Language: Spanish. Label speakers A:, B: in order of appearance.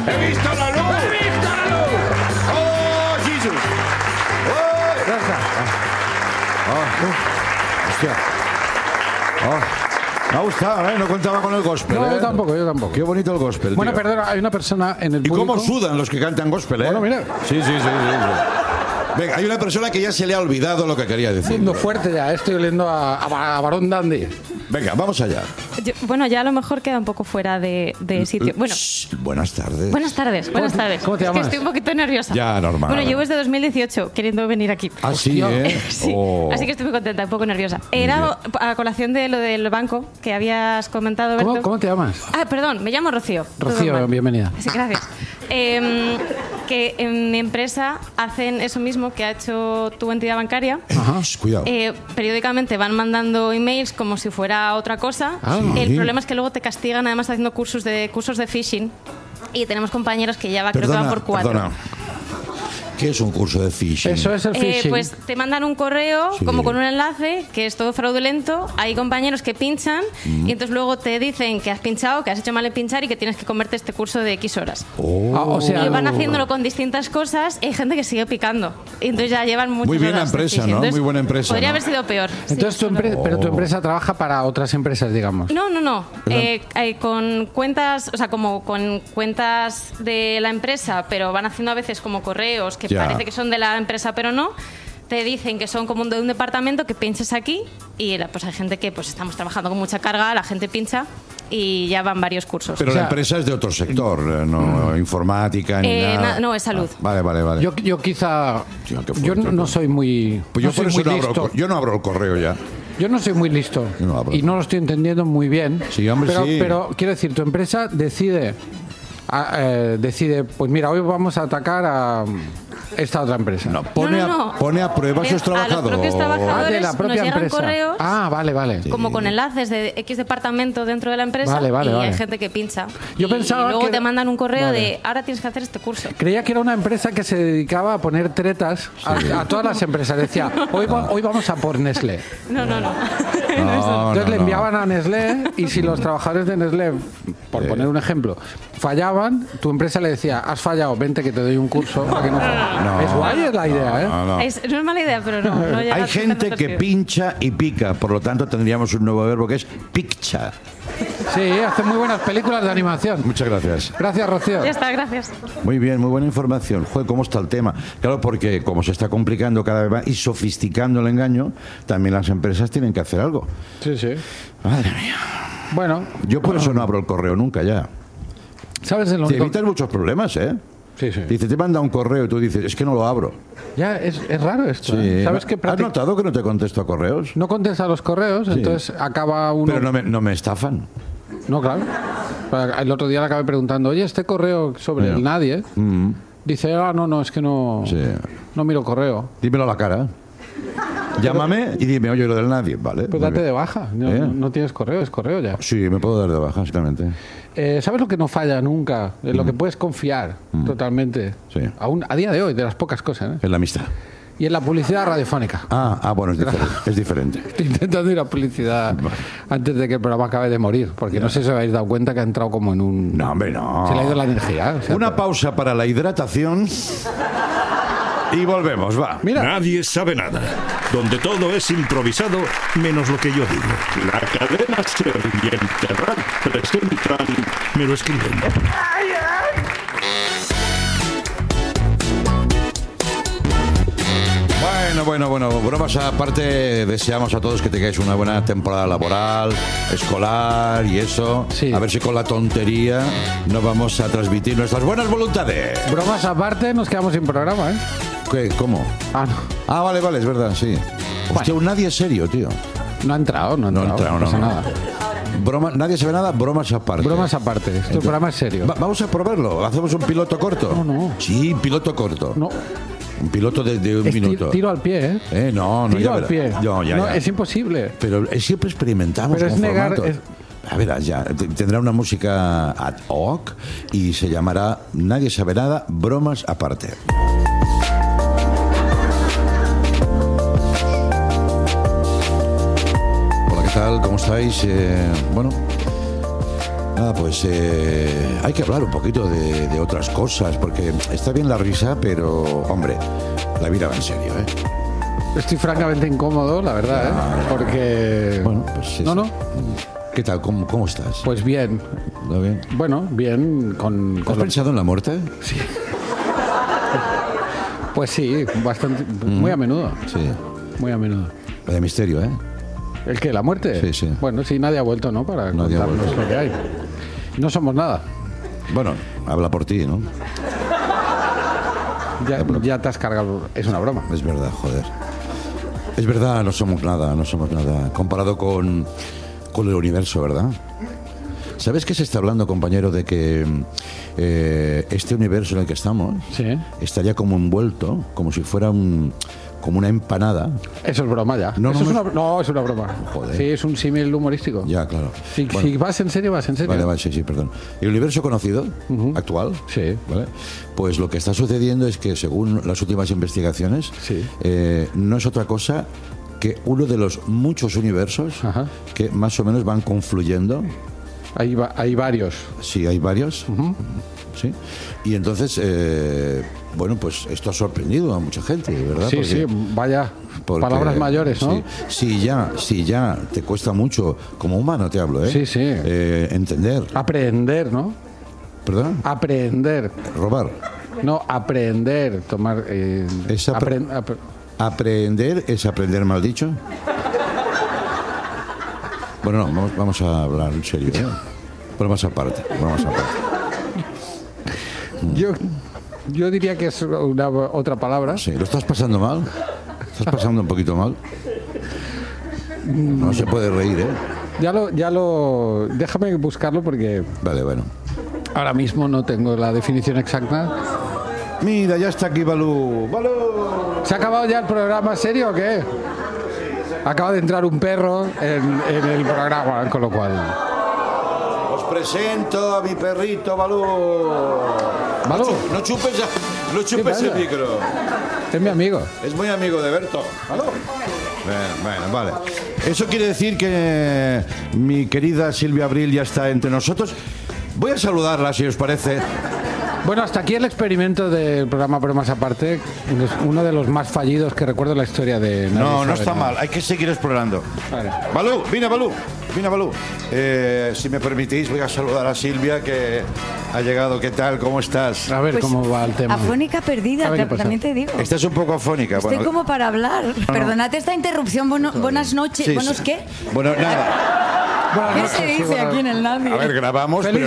A: ¡He visto la luz! ¡He visto la luz! ¡Oh, Jesús! ¡Oh!
B: Ya está.
A: Hostia. Me ha gustado, ¿eh? No contaba con el gospel,
B: No,
A: ¿eh?
B: yo tampoco.
A: Qué bonito el gospel,
B: Bueno,
A: tío.
B: perdona, hay una persona en el
A: ¿Y
B: público...
A: cómo sudan los que cantan gospel, eh?
B: Bueno, mira.
A: Sí. Venga, hay una persona que ya se le ha olvidado lo que quería decir.
B: Siendo fuerte ya, estoy oliendo a Barón Dandy.
A: Venga, vamos allá.
C: Bueno, ya a lo mejor queda un poco fuera de sitio. Bueno,
A: Buenas tardes.
C: buenas tardes.
B: ¿Cómo te
C: Es
B: llamas?
C: que estoy un poquito nerviosa.
A: Ya, normal.
C: Bueno, llevo desde 2018 queriendo venir aquí.
A: Ah, sí, ¿eh?
C: Sí,
A: Oh.
C: así que estoy muy contenta, un poco nerviosa. Era a colación de lo del banco que habías comentado, Berto.
B: ¿Cómo te llamas?
C: Ah, perdón, me llamo Rocío. Todo
B: Rocío,
C: normal.
B: bienvenida.
C: Sí, gracias. Que en mi empresa hacen eso mismo que ha hecho tu entidad bancaria.
B: Ajá.
A: Cuidado.
C: Periódicamente van mandando emails como si fuera otra cosa.
B: Ah,
C: El
A: sí.
C: problema es que luego te castigan además haciendo cursos de phishing. Y tenemos compañeros que ya creo que van por 4.
A: Perdona. ¿Qué es un curso de phishing?
B: Eso es el phishing.
C: Pues te mandan un correo
A: Sí.
C: como con un enlace que es todo fraudulento. Hay compañeros que pinchan y entonces luego te dicen que has pinchado, que has hecho mal en pinchar y que tienes que comerte este curso de X horas.
B: O sea,
C: Y van haciéndolo con distintas cosas y hay gente que sigue picando. Y entonces ya llevan muchas
A: Muy bien la
C: horas de
A: empresa,
C: phishing.
A: ¿no?
C: Entonces,
A: Muy buena empresa,
C: Podría
A: ¿no?
C: haber sido peor.
B: entonces
C: Sí,
B: pero tu empresa trabaja para otras empresas, digamos.
C: No. Con cuentas, o sea, como con cuentas de la empresa, pero van haciendo a veces como correos que
A: Ya.
C: parece que son de la empresa, pero no. Te dicen que son como de un departamento que pinches aquí y pues hay gente que pues estamos trabajando con mucha carga, la gente pincha y ya van varios cursos.
A: Pero
B: O sea,
A: la empresa es de otro sector, no informática ni nada.
C: no, es salud.
A: Vale.
B: Yo quizá...
A: Tío, qué
B: Yo
A: fuerte,
B: no
A: tú.
B: soy muy...
A: Pues yo
B: no soy
A: por eso
B: muy
A: no abro,
B: listo.
A: yo no abro el correo ya.
B: Yo no soy muy listo
A: Yo no abro.
B: y no lo estoy entendiendo muy bien.
A: Sí, hombre,
B: pero,
A: sí.
B: pero quiero decir, tu empresa decide, pues mira, hoy vamos a atacar a esta otra empresa.
A: No, pone a prueba a sus
C: A los
A: trabajadores.
C: propios trabajadores
B: de la propia
C: nos llegan
B: empresa.
C: correos
B: Vale.
C: como con enlaces de X departamento dentro de la empresa
B: Vale.
C: y hay gente que pincha.
B: Yo
C: y
B: pensaba
C: luego
B: que-
C: te mandan un correo
B: Vale.
C: de ahora tienes que hacer este curso.
B: Creía que era una empresa que se dedicaba a poner tretas a todas las empresas. Decía, hoy vamos a por Nestlé.
C: No.
B: Entonces le enviaban a Nestlé y si los trabajadores de Nestlé, por poner un ejemplo, fallaban, tu empresa le decía, has fallado, vente que te doy un curso para que no falles.
A: No.
B: Es guay es la idea, ¿eh?
A: No.
C: No es mala idea, pero no llega
A: Hay
C: a
A: gente
C: tantos
A: que
C: pies.
A: pincha y pica, por lo tanto tendríamos un nuevo verbo que es piccha.
B: Sí, hace muy buenas películas de animación.
A: Muchas gracias.
B: Gracias, Rocío.
C: Ya está, gracias.
A: Muy bien, muy buena información. Joder, ¿cómo está el tema? Claro, porque como se está complicando cada vez más y sofisticando el engaño, también las empresas tienen que hacer algo.
B: Sí.
A: Madre mía.
B: Bueno,
A: Yo por eso no abro el correo nunca ya.
B: ¿sabes el
A: Te
B: único?
A: evitas muchos problemas, ¿eh?
B: Sí.
A: Dice, te manda un correo y tú dices, es que no lo abro.
B: Ya, es raro esto.
A: Sí.
B: ¿eh? ¿Sabes qué?
A: ¿Has notado que no te contesto a correos?
B: No contesta a los correos, entonces acaba uno...
A: Pero no me estafan.
B: No, claro. El otro día le acabé preguntando, oye, este correo sobre el nadie, dice, no, es que no,
A: Sí.
B: no miro correo.
A: Dímelo a la cara. Llámame y dime, oye, lo del nadie, ¿vale?
B: Pues
A: Muy
B: date
A: bien.
B: de baja. No,
A: ¿Eh?
B: no tienes correo, es correo ya.
A: Sí, me puedo dar de baja, exactamente.
B: ¿Sabes lo que no falla nunca? En lo que puedes confiar totalmente.
A: Sí.
B: A día de hoy, de las pocas cosas, ¿eh?
A: Es la amistad.
B: Y en la publicidad radiofónica.
A: Bueno, es diferente.
B: Estoy intentando ir a publicidad antes de que el programa acabe de morir, porque no sé si os habéis dado cuenta que ha entrado como en un...
A: No, hombre, no.
B: Se le ha ido la energía. o sea,
A: Una pausa para la hidratación y volvemos, va.
B: Mira,
D: Nadie sabe nada. Donde todo es improvisado, menos lo que yo digo. La cadena SER y Enterrat presentan... Me lo escriben.
A: Bueno, bromas aparte, deseamos a todos que tengáis una buena temporada laboral, escolar y eso.
B: Sí.
A: A ver si con la tontería no vamos a transmitir nuestras buenas voluntades.
B: bromas aparte, nos quedamos sin programa, ¿eh?
A: ¿Qué? ¿Cómo? Vale, es verdad, sí. Hostia, un nadie serio, tío.
B: No ha entrado, no pasa nada.
A: Broma, nadie sabe nada, bromas aparte.
B: Bromas aparte, este programa es serio.
A: Vamos a probarlo, hacemos un piloto corto.
B: No.
A: Sí, piloto corto.
B: No,
A: Un piloto de un minuto.
B: tiro al pie, ¿eh?
A: No,
B: Tiro
A: ya
B: al
A: verás.
B: pie.
A: No, ya.
B: Es imposible.
A: Pero siempre experimentamos
B: Pero
A: con
B: es negar-
A: formatos. A ver, ya tendrá una música ad hoc y se llamará Nadie sabe nada, bromas aparte. Hola, ¿qué tal? ¿Cómo estáis? Bueno, Nada, pues hay que hablar un poquito de otras cosas, porque está bien la risa, pero, hombre, la vida va en serio, ¿eh?
B: Estoy francamente incómodo, la verdad, porque...
A: Bueno, pues eso.
B: No.
A: ¿Qué tal? ¿Cómo estás?
B: Pues bien.
A: ¿Todo bien?
B: Bueno, bien.
A: ¿Has pensado en la muerte?
B: Sí. Pues sí, bastante. Muy a menudo.
A: Sí.
B: Muy a menudo.
A: Vaya misterio, ¿eh?
B: ¿El qué? ¿La muerte?
A: Sí, sí.
B: Bueno, sí, nadie ha vuelto, ¿no? Para
A: Nadie
B: contarnos
A: ha vuelto.
B: lo que hay. No somos nada.
A: Bueno, habla por ti, ¿no?
B: Ya te has cargado. Es una broma.
A: Es verdad, joder. Es verdad, no somos nada. Comparado con el universo, ¿verdad? ¿Sabes qué se está hablando, compañero, de que este universo en el que estamos estaría como envuelto, como si fuera como una empanada?
B: Eso es broma ya.
A: No,
B: es una broma.
A: Joder.
B: Sí, es un símil humorístico.
A: Ya, claro.
B: Si vas en serio, vas en serio.
A: Vale, sí, perdón. El universo conocido, actual,
B: sí.
A: ¿vale? Pues lo que está sucediendo es que, según las últimas investigaciones, no es otra cosa que uno de los muchos universos que más o menos van confluyendo.
B: Hay varios.
A: Sí, hay varios. Sí. Y entonces, bueno, pues esto ha sorprendido a mucha gente, ¿verdad?
B: Sí, vaya palabras mayores, ¿no?
A: Sí, si ya te cuesta mucho, como humano te hablo, ¿eh?
B: Sí.
A: Entender.
B: Aprender, ¿no?
A: ¿Perdón?
B: Aprender.
A: Robar.
B: No, aprender, tomar...
A: Aprender es aprender mal dicho. Bueno, no, vamos a hablar en serio, ¿eh? Bromas aparte.
B: Yo diría que es otra palabra.
A: Sí, ¿lo estás pasando mal? ¿Estás pasando un poquito mal? No se puede reír, ¿eh?
B: Déjame buscarlo porque...
A: Vale, bueno.
B: Ahora mismo no tengo la definición exacta.
A: Mira, ya está aquí Balú. ¡Balú!
B: ¿Se ha acabado ya el programa? ¿Serio o qué? Acaba de entrar un perro en el programa, con lo cual...
A: Os presento a mi perrito Balú.
B: ¿Balú?
A: No chupes el micro.
B: Es mi amigo.
A: Es muy amigo de Berto. ¿Balú? Bueno, vale. Eso quiere decir que mi querida Silvia Abril ya está entre nosotros. Voy a saludarla, si os parece.
B: Bueno, hasta aquí el experimento del programa Bromas Aparte, uno de los más fallidos que recuerdo en la historia de...
A: No está mal, hay que seguir explorando. Vale. Balú, vine Balú. Si me permitís, voy a saludar a Silvia, que ha llegado. ¿Qué tal? ¿Cómo estás?
B: A ver
E: pues,
B: cómo va el tema.
E: Afónica perdida, también te digo.
A: Estás un poco afónica.
E: Estoy como para hablar.
A: No.
E: Perdonad esta interrupción. Buenas noches.
A: Sí,
E: ¿Buenos qué?
A: Bueno, nada.
E: ¿Qué se dice aquí en el Nadie?
A: A ver, grabamos,